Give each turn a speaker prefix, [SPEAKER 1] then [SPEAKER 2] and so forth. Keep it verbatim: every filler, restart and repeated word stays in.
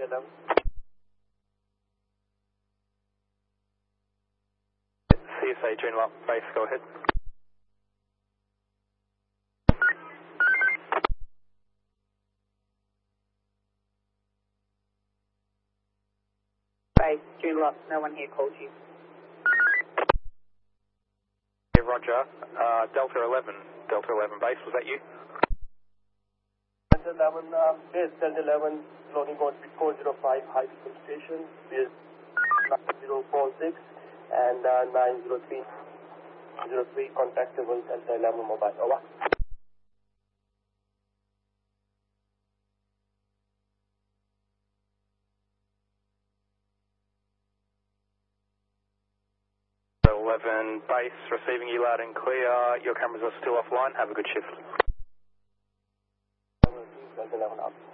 [SPEAKER 1] eleven.
[SPEAKER 2] C S A Joondalup base, go ahead.
[SPEAKER 3] Base, Joondalup, no one here called you.
[SPEAKER 2] Yeah, Roger. Uh, Delta eleven, Delta eleven base, was that you?
[SPEAKER 1] Delta eleven, uh, yes, Delta eleven, loading on four zero five high speed station, is nine zero four six and uh, nine zero three zero three contactable Delta eleven mobile. Over.
[SPEAKER 2] eleven base, receiving you loud and clear. Your cameras are still offline. Have a good shift.
[SPEAKER 1] Delta eleven up.